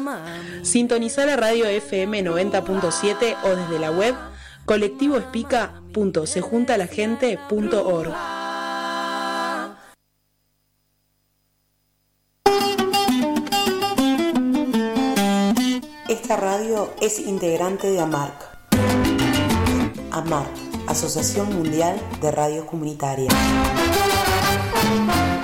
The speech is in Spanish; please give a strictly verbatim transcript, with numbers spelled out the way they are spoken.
Sintonizá la radio F M noventa punto siete o desde la web colectivo espica punto se junta la gente punto org. Esta radio es integrante de AMARC. AMARC, Asociación Mundial de Radios Comunitarias.